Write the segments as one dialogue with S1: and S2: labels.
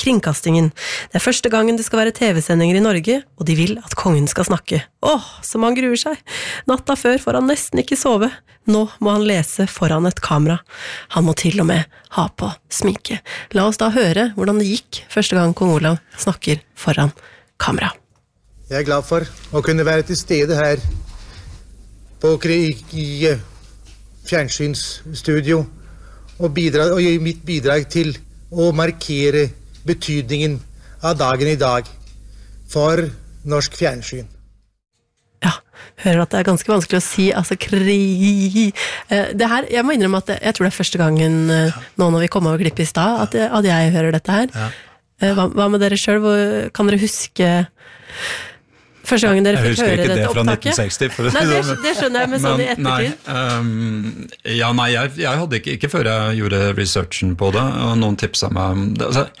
S1: kringkastingen. Det første gangen det skal være TV-sendinger i Norge, og de vil at kongen skal snakke. Som han gruer seg. Natta før får han nesten ikke sove. Nå må han lese foran et kamera. Han må til og med ha på sminke. La oss da høre hvordan det gikk første gang kong Olav snakker foran kamera.
S2: Jeg glad for å kunne være til stede her på fjernsynsstudio og gi mitt bidrag til å markere betydningen av dagen i dag for norsk fjernsyn.
S1: Ja, hører at det ganske vanskelig å si, altså det her, jeg må innrømme at jeg tror det første gangen nå når vi kom over klippet i sted, at jeg hører dette her. Hva med dere selv? Kan dere huske første gangen dere fikk høre dette opptaket?
S3: Jeg husker ikke det fra 1960.
S1: Nei, det skjønner jeg, men sånn i ettertid.
S3: Jeg hadde ikke før jeg gjorde researchen på det, og noen tipset meg om det. Altså,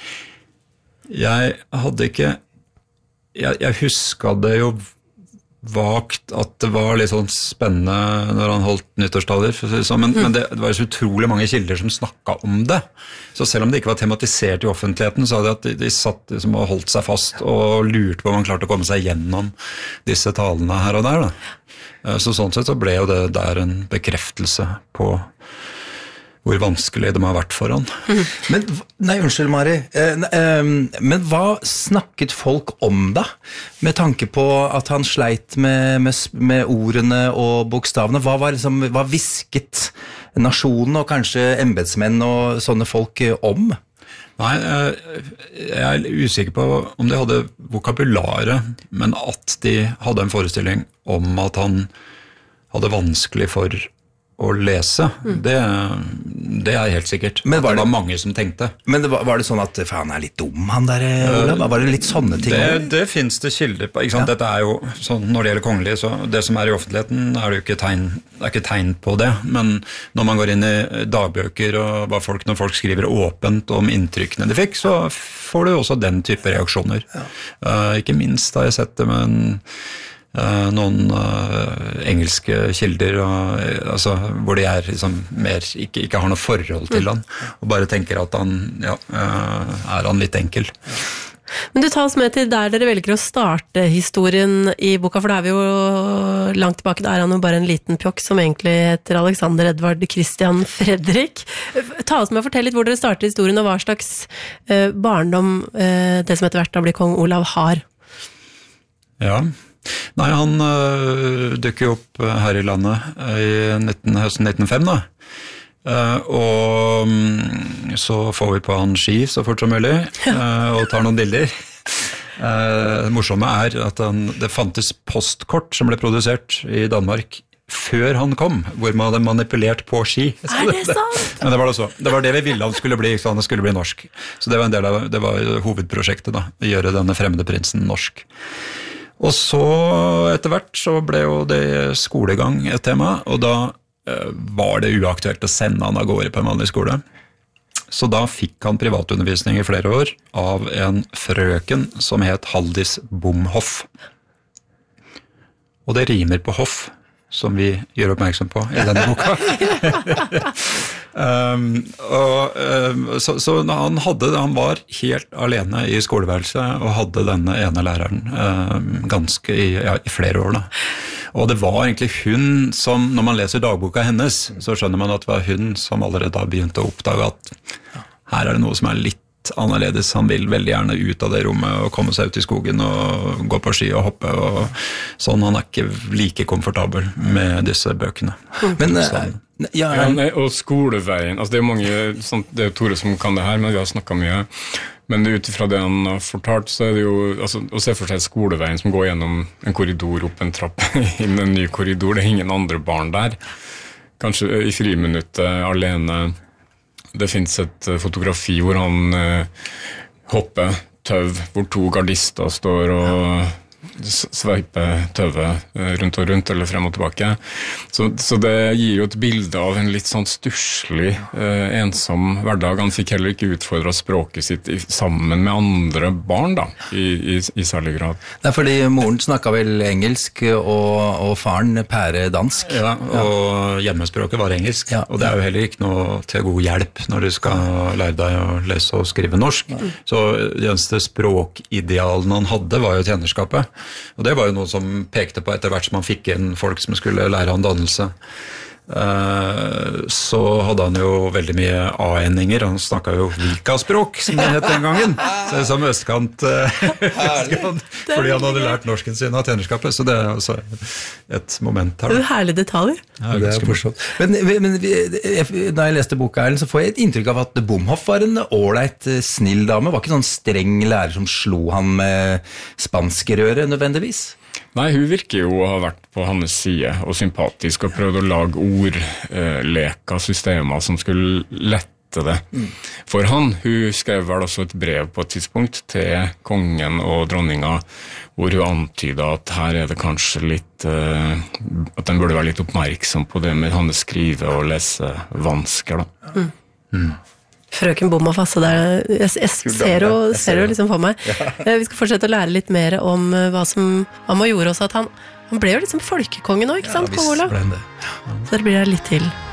S3: jeg husket det jo vagt at det var litt sånn spennende når han holdt nyttårstaler, men det var så utrolig mange kilder som snakket om det. Så selv om det ikke var tematisert i offentligheten, så hadde de satt liksom, og holdt seg fast og lurte på om man klarte å komme seg gjennom disse talene her og der. Da. Så sånn sett så ble jo det der en bekreftelse på hvor vanskelig de har vært for han.
S4: Men, unnskyld Mari, men hva snakket folk om da? Med tanke på at han sleit med ordene og bokstavene, hva visket nasjonen og kanskje embedsmenn og sånne folk om?
S3: Nei, jeg er usikker på om de hadde vokabularet, men at de hadde en forestilling om at han hadde vanskelig for å lese, det er helt sikkert. Men det var mange som tenkte.
S4: Men var det sånn at han er litt dum, han der, Olav? Var det litt sånne ting?
S3: Det finnes det kilder på, ikke sant? Ja. Dette er jo sånn, når det gjelder kongelig, så det som er i offentligheten er det jo ikke tegn på det, men når man går inn i dagbøker og når folk skriver åpent om inntrykkene de fikk, så får du også den type reaksjoner. Ja. Ikke minst har jeg sett det med noen engelske kilder altså, hvor de er liksom mer, ikke har noe forhold til han og bare tenker at han er han litt enkel.
S1: Men du tar oss med til der dere velger å starte historien i boka, for da er vi jo langt tilbake, da er han jo bare en liten pjokk som egentlig heter Alexander Edvard Christian Fredrik. Ta oss med og fortell litt hvor dere starter historien og hva slags barndom det som etter hvert da blir kong Olav har.
S3: Ja, nei, han dukker jo opp her i landet i høsten 1905 da. Og så får vi på han ski så fort som mulig og tar noen bilder. Det morsomme er at det fantes postkort som ble produsert i Danmark før han kom, hvor man hadde manipulert på ski.
S1: Er det sant?
S3: Men det var det også. Det var det vi ville han skulle bli, så han skulle bli norsk. Så det var en del av det var hovedprosjektet da, å gjøre denne fremmede prinsen norsk. Og så etter hvert så ble jo det skolegang et tema, og da var det uaktuelt å sende han av gårde på en vanlig skole. Så da fikk han privatundervisning i flere år av en frøken som het Haldis Bomhoff. Og det rimer på hoff, som vi gjør oppmerksom på i denne boka. Så han var helt alene i skoleværelset og hadde denne ene læreren ganske i flere år da. Og det var egentlig hun som, når man leser dagboka hennes, så skjønner man at det var hun som allerede da begynte å oppdage at her er det noe som er litt annerledes. Han vil veldig gjerne ut av det rommet og komme seg ut i skogen og gå på ski og hoppe og sånn. Han er ikke like komfortabel med disse bøkene.
S5: Men og skoleveien, altså det er mange, det er Tore som kan det her, men vi har snakket mye. Men utifra det han har fortalt, så er det jo altså, å se for seg skoleveien som går gjennom en korridor, opp en trapp, inn en ny korridor. Det er ingen andre barn der. Kanskje i friminuttet alene. Det finnes et fotografi hvor han hopper tøv, hvor to gardister står og sveipe tøvet rundt og rundt, eller frem og tilbake. Så det gir jo et bilde av en litt sånn stusslig, ensom hverdag. Han fikk heller ikke utfordret språket sitt sammen med andre barn, da, i særlig grad.
S4: Nei, fordi moren snakket vel engelsk, og faren pæredansk.
S3: Ja, og hjemmespråket var engelsk, og det er jo heller ikke noe til god hjelp når du skal lære deg å lese og skrive norsk. Så det eneste språkidealen han hadde var jo tjenerskapet. Og det var jo noe som pekte på etter hvert som han fikk inn folk som skulle lære han dannelse. Så hadde han jo veldig mye A-endinger. Han snakket jo Vika-språk, som det het den gangen. Så det er som østkant, fordi han hadde lært norsken sin av tjenerskapet. Så det er også et moment her.
S1: Det er herlige detaljer.
S4: Ja, det er morsomt. Men da jeg leste boka, Erlend, så får jeg et inntrykk av at Bomhoff var en ålreit, snill dame. Var ikke sånn streng lærer som slo han med spanskrøret nødvendigvis?
S5: Nei, hun virker jo å ha vært på hans side og sympatisk og prøvd å lage ordleka systemer som skulle lette det for han. Hun skrev vel også et brev på et tidspunkt til kongen og dronninga hvor hun antydet at her er det kanskje litt at den burde være litt oppmerksom på det med hans skrive- og lesevansker da.
S1: Frøken Bomhoff, altså, jeg ser jo liksom for meg. Vi skal fortsette å lære litt mer om hva man gjorde også, at han ble jo liksom folkekongen nå, ikke sant, Kong Olav? Så det blir det litt til.